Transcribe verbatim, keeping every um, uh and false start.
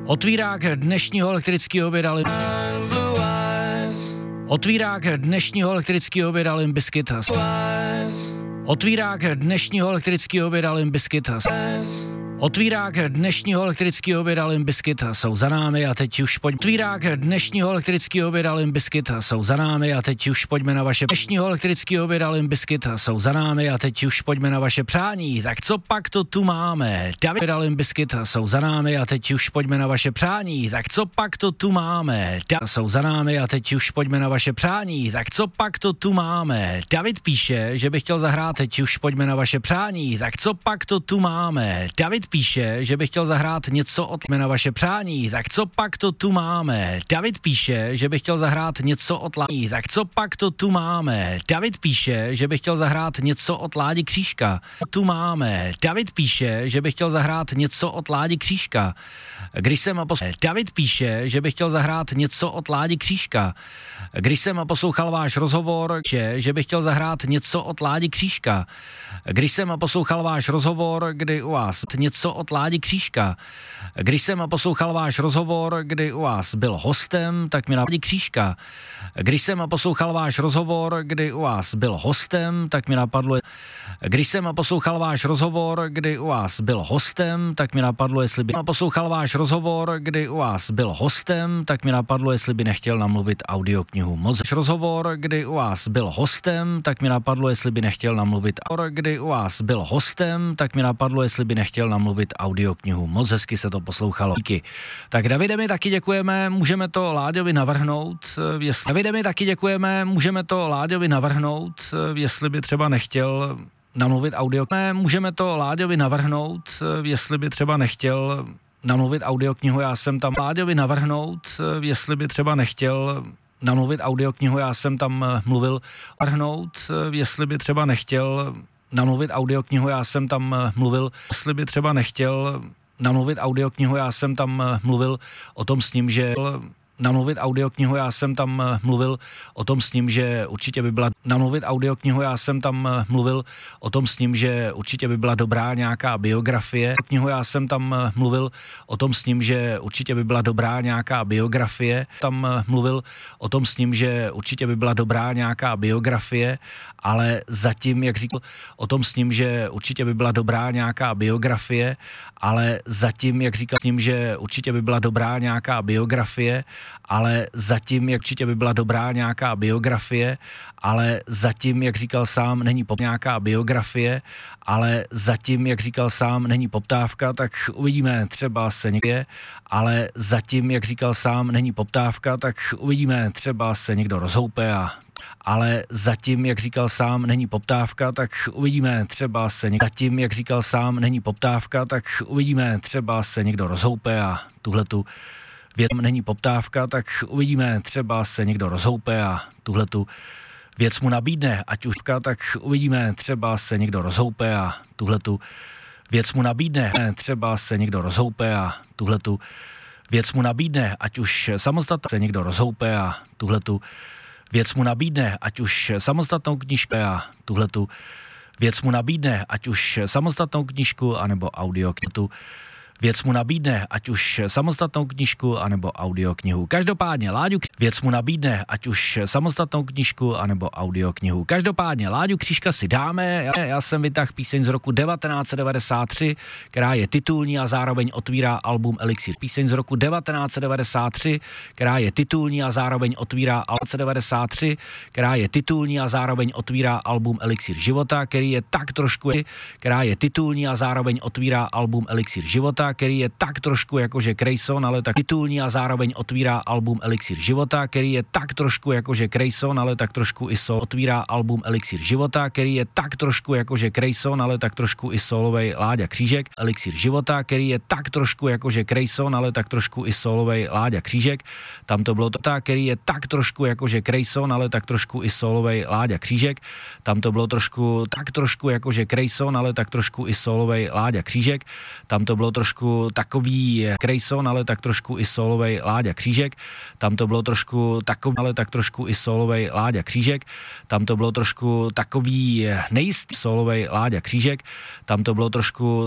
Otvírák dnešního elektrického oběda Otvírák dnešního elektrického oběda Limp Bizkit. Otvírák dnešního elektrického oběda Limp Bizkit. Otvírák dnešního elektrického oběda Limp Bizkit jsou za námi a teď už pojď. Otvírák dnešního elektrického oběda Limp Bizkit jsou za námi a teď už pojďme na vaše dnešního elektrického oběda Limp Bizkit jsou za námi a teď už pojďme na vaše přání. Tak co pak to tu máme? David Limp Bizkit jsou za námi a teď už pojďme na vaše přání. Tak co pak to tu máme? Da- jsou za námi a teď už pojďme na vaše přání. Tak co pak to tu máme? David píše, že by chtěl zahrát, teď už pojďme na vaše přání. Tak co pak to tu máme? David píše, že by chtěl zahrát něco od na vaše přání. Tak co pak to tu máme? David píše, že by chtěl zahrát něco od Ládi. Tak co pak to tu máme? David píše, že by chtěl zahrát něco od Ládi Křížka. Tu máme. David píše, že by chtěl zahrát něco od Ládi Křížka. Když jsem poslouchal... David píše, že by chtěl zahrát něco od Ládi Křížka. Když jsem poslouchal váš rozhovor, že by chtěl zahrát něco od Ládi Křížka. Když jsem poslouchal váš rozhovor, kdy u vás něco od Ládi Křížka. Když jsem poslouchal váš rozhovor, kdy u vás byl hostem, tak mi napadlo Křížka. Když jsem poslouchal váš rozhovor, kdy u vás byl hostem, tak mi napadlo. Když jsem poslouchal váš rozhovor, kdy u vás byl hostem, tak mi napadlo, jestli by poslouchal váš rozhovor, kdy u vás byl hostem, tak mi napadlo, jestli by nechtěl namluvit audioknihu. Moc rozhovor, kdy u vás byl hostem, tak mi napadlo, jestli by nechtěl namluvit kdy u vás byl hostem, tak mi napadlo, jestli by nechtěl namluvit audioknihu. Moc hezky se to poslouchalo. Díky. Tak Davide, mi taky děkujeme, můžeme to Láďovi navrhnout. Jestli... Davide, mi taky děkujeme, můžeme to Láďovi navrhnout, jestli by třeba nechtěl namluvit audio. Můžeme to Láďovi navrhnout, jestli by třeba nechtěl namluvit audioknihu, já jsem tam Láďovi navrhnout, jestli by třeba nechtěl namluvit audioknihu, já jsem tam mluvil navrhnout, jestli by třeba nechtěl namluvit audioknihu, já jsem tam mluvil, jestli by třeba nechtěl namluvit audioknihu, já jsem tam mluvil o tom s ním, že namluvit audioknihu, já jsem tam mluvil o tom s ním, že určitě by byla namluvit audioknihu, já jsem tam mluvil o tom s ním, že určitě by byla dobrá nějaká biografie. Knihu já jsem tam mluvil o tom s ním, že určitě by byla dobrá nějaká biografie. Tam mluvil o tom s ním, že určitě by byla dobrá nějaká biografie, ale zatím, jak říkal, o tom s ním, že určitě by byla dobrá nějaká biografie, ale zatím, jak říkal s ním, že určitě by byla dobrá nějaká biografie, ale zatím, jak určitě by byla dobrá nějaká biografie, ale zatím, jak říkal sám, není pop nějaká biografie, ale zatím, jak říkal sám, není poptávka, tak uvidíme, třeba se někde, ale zatím, jak říkal sám, není poptávka, tak uvidíme, třeba se někdo rozhoupe a ale zatím, jak říkal sám, není poptávka, tak uvidíme, třeba se někdo, zatím, jak říkal sám, není poptávka, tak uvidíme, třeba se někdo rozhoupe a tuhletu věc není poptávka, tak uvidíme, třeba se někdo rozhoupe a tuhletu věc mu nabídne, ať už tak uvidíme, třeba se někdo rozhoupe a tuhletu věc mu nabídne, třeba se někdo rozhoupe a tuhletu věc mu nabídne, ať už samostatně se někdo rozhoupe a tuhletu věc mu nabídne, ať už samostatnou knížku a tuhletu věc mu nabídne, ať už samostatnou knížku anebo audioknihu. Věc mu nabídne, ať už samostatnou knížku anebo audioknihu. Každopádně Láďu věc mu nabídne, ať už samostatnou knížku anebo audioknihu. Každopádně Láďu Křížka si dáme. Já, já jsem vytáhl píseň z roku devatenáct set devadesát tři, která je titulní a zároveň otvírá album Elixir. Píseň z roku devatenáct set devadesát tři, která je titulní a zároveň otvírá album devadesát tři, která je titulní a zároveň otvírá album Elixir života, který je tak trošku, která je titulní a zároveň otvírá album Elixir života, který je tak trošku jakože Grayson, ale tak titulní a zároveň otvírá album Elixir života, který je tak trošku jakože Grayson, ale tak trošku i sol. Otvírá album Elixir života, který je tak trošku jakože Grayson, ale tak trošku i solovej Láďa Křížek. Elixir života, který je tak trošku jakože Grayson, ale tak trošku i solovej Láďa Křížek. Tam to bylo to, který je tak trošku jakože Grayson, ale tak trošku i solovej Láďa Křížek. Tam to bylo trošku tak trošku jakože Grayson, ale tak trošku i solovej Láďa Křížek. Tam to bylo trošku takový Grayson, ale tak trošku i solovej Láďa Křížek. Tam to bylo trošku takový, ale tak trošku i solovej Láďa Křížek. Tam to bylo trošku takový nejistý solovej Láďa Křížek. Tam to bylo trošku